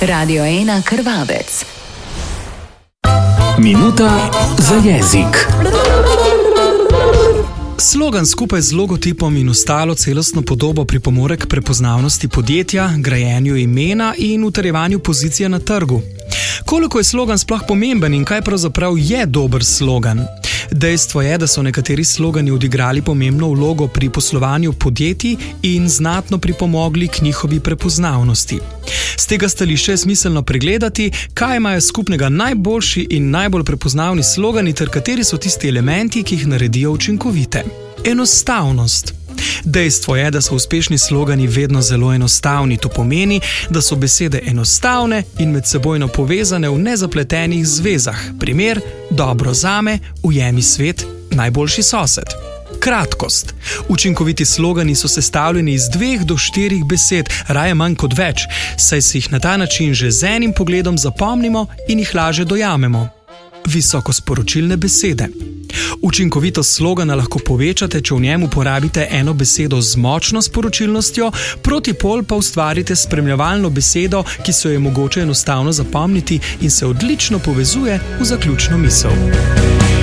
Radio 1 Krvavec. Minuta za jezik. Slogan skupaj z logotipom in ostalo celostno podobo pripomore k prepoznavnosti podjetja, grajenju imena in utrjevanju pozicije na trgu. Koliko je slogan sploh pomemben in kaj pravzaprav je dober slogan? Dejstvo je, da so nekateri slogani odigrali pomembno vlogo pri poslovanju podjetij in znatno pripomogli k njihovi prepoznavnosti. Z tega stališča je smiselno pregledati, kaj imajo skupnega najboljši in najbolj prepoznavni slogani ter kateri so tisti elementi, ki jih naredijo učinkovite. Enostavnost. Dejstvo je, da so uspešni slogani vedno zelo enostavni. To pomeni, da so besede enostavne in medsebojno povezane v nezapletenih zvezah. Primer, dobro zame, ujemi svet, najboljši sosed. Kratkost. Učinkoviti slogani so sestavljeni iz 2 do 4 besed, raje manj kot več, saj si jih na ta način že z enim pogledom zapomnimo in jih lažje dojamemo. Visokosporočilne besede. Učinkovitost slogana lahko povečate, če v njem uporabite eno besedo z močno sporočilnostjo, protipol pa ustvarite spremljevalno besedo, ki se jo je mogoče enostavno zapomniti in se odlično povezuje v zaključno misel.